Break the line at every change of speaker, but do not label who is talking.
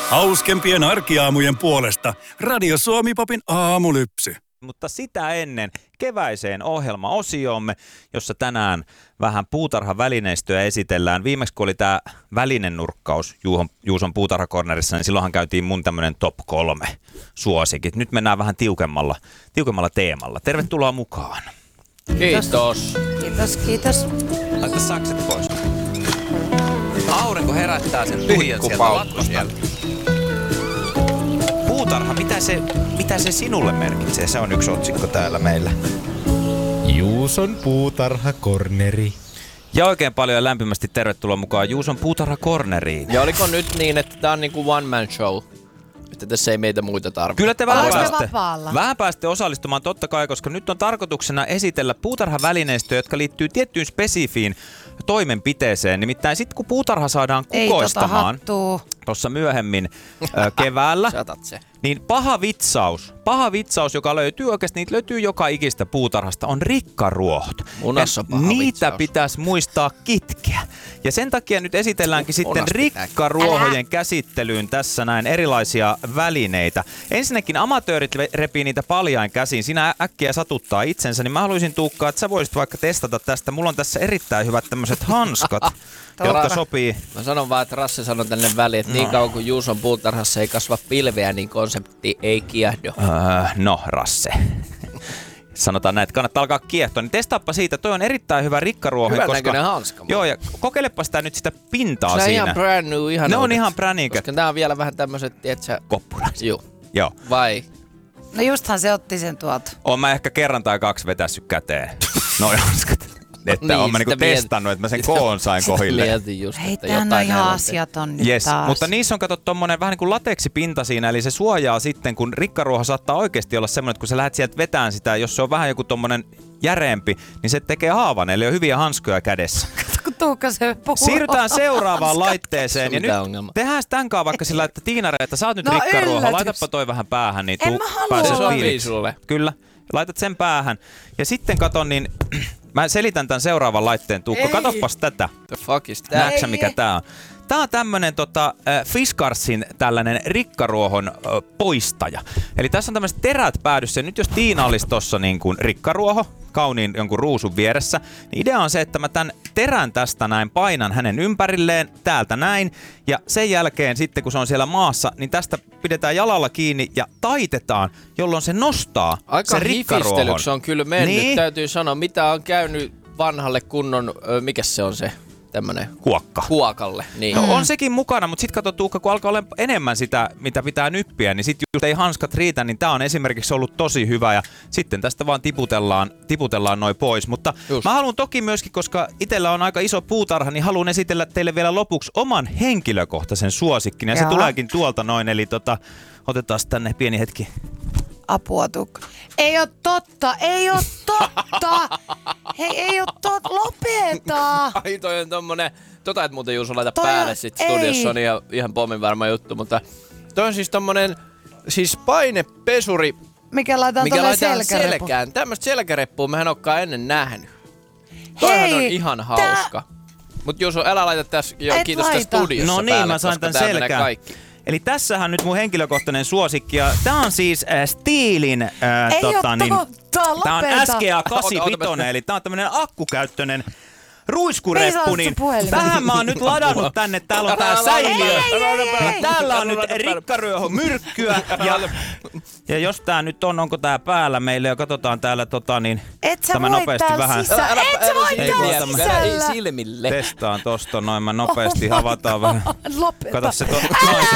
Hauskempien arkiaamujen puolesta Radio Suomi-popin aamulypsy.
Mutta sitä ennen keväiseen ohjelmaosioomme, jossa tänään vähän puutarhavälineistöä esitellään. Viimeksi kun oli tämä välinenurkkaus Juuson puutarhakornerissa, niin silloinhan käytiin mun tämmönen top 3 suosikit. Nyt mennään vähän tiukemmalla teemalla. Tervetuloa mukaan.
Kiitos.
Kiitos.
Laita sakset pois. Aurinko herättää sen tuijan sieltä latvosta. Puutarha, mitä se sinulle merkitsee? Se on yksi otsikko täällä meillä.
Juuson puutarhakorneri.
Ja oikein paljon ja lämpimästi tervetuloa mukaan Juuson puutarhakorneriin.
Ja oliko nyt niin, että tää on niinku one man show? Että tässä ei meitä muita tarvitse.
Kyllä te vähän pääsette osallistumaan totta kai, koska nyt on tarkoituksena esitellä puutarhavälineistöjä, jotka liittyy tiettyyn spesifiin toimenpiteeseen. Nimittäin sitten kun puutarha saadaan kukoistamaan tuossa myöhemmin keväällä, niin paha vitsaus, joka löytyy oikeasti, niitä löytyy joka ikistä puutarhasta, on rikkaruohot. Niitä pitäisi muistaa kitkeä. Ja sen takia nyt esitelläänkin sitten rikkaruohojen käsittelyyn tässä näin erilaisia välineitä. Ensinnäkin amatöörit repii niitä paljain käsiin. Siinä äkkiä satuttaa itsensä, niin mä haluaisin Tuukka, että sä voisit vaikka testata tästä. Mulla on tässä erittäin hyvät tämmöiset hanskat, jotka sopii.
Mä sanon vaan, että Rasse sanoi tänne väliin, että niin kauan kuin Juuson puutarhassa ei kasva pilveä, niin konsepti ei kiehdo.
No, Rasse. Sanotaan näin, että kannattaa alkaa kiehtoa, niin testaappa siitä. Toi on erittäin hyvä rikkaruoho.
Hyvän näköinen hanska.
Joo, ja kokeilepa sitä nyt sitä pintaa
se
siinä.
Ihan brand new, ihan
ne
uudet.
on ihan brand new.
Koska tää on vielä vähän tämmöset, tietsä...
Koppurat.
Joo. Vai?
No justhan se otti sen tuolta.
Oon mä ehkä kerran tai kaksi vetässyt käteen. Noi hanskat. Että niin, oon mä niinku testannut, että mä sen koon sain kohille.
Hei, tän on ihan asiaton nyt taas.
Mutta niissä on kato tommonen vähän niin kuin lateksipinta siinä, eli se suojaa sitten, kun rikkaruoho saattaa oikeasti olla semmoinen, että kun sä lähdet sieltä vetään sitä, jos se on vähän joku tommonen järeempi, niin se tekee haavan, eli on hyviä hanskoja kädessä.
Kun Tuukka se puhuu.
Siirrytään seuraavaan laitteeseen, ja nyt tehdään tämän kanssa vaikka sillä, että Tiina-Reetta, sä oot nyt rikkaruoho, laitapa toi vähän päähän, niin
pääset
fiiliksi. Kyllä, laitat sen päähän. Ja sitten katon, niin mä selitän tämän seuraavan laitteen, Tuukka. Katoppas tätä.
The fuck is that?
Näetkö mikä tää on? Tää on tämmönen Fiskardsin tällainen rikkaruohon poistaja. Eli tässä on tämmöiset terät päädyssä. Ja nyt jos Tiina olisi tossa niin kuin rikkaruoho, kauniin jonkun ruusun vieressä, niin idea on se, että mä tän terän tästä näin painan hänen ympärilleen, täältä näin. Ja sen jälkeen sitten, kun se on siellä maassa, niin tästä pidetään jalalla kiinni ja taitetaan, jolloin se nostaa sen rikkaruohon.
Aika hifistelyksi on kyllä mennyt, niin. Täytyy sanoa, mitä on käynyt vanhalle kunnon, mikäs se on se? Tämmönen kuokalle. Niin.
No, on sekin mukana, mutta sit kato Tuukka, kun alkaa olla enemmän sitä, mitä pitää nyppiä, niin sit just ei hanskat riitä, niin tää on esimerkiksi ollut tosi hyvä ja sitten tästä vaan tiputellaan noi pois. Mutta mä haluan toki myöskin, koska itsellä on aika iso puutarha, niin haluan esitellä teille vielä lopuksi oman henkilökohtaisen suosikkin ja se tuleekin tuolta noin, eli otetaan tänne pieni hetki.
Apua, Tuukka. Ei oo totta! Hei, ei oo totta! Lopeta!
Ai toi on tommonen, et muuten Juuso laita päälle sit studiossa, on ihan pommin varma juttu, mutta toi on siis tommonen, painepesuri,
mikä laitetaan
selkään. Tämmöstä selkäreppua mehän olekaan ennen nähnyt. Toihan on ihan hauska. Mut Juuso, älä laita tässä, kiitos tästä studiossa
no niin,
päälle,
mä sain tän selkään. Eli tässähän nyt mun henkilökohtainen suosikki ja tää on siis Stihlin tää on SGA 85, eli tää on tämmönen akkukäyttöinen ruiskureppu, niin tähän mä oon nyt ladannut tänne, täällä on tää säiliö. Täällä on nyt rikkaruoho myrkkyä ja jos tää nyt on, onko tää päällä meille ja katsotaan täällä tämä nopeasti vähän.
Et sä voi täällä sisällä.
Ei silmille.
Testaan tosta noin, mä nopeasti avataan vähän.
Lopeta.
Kato se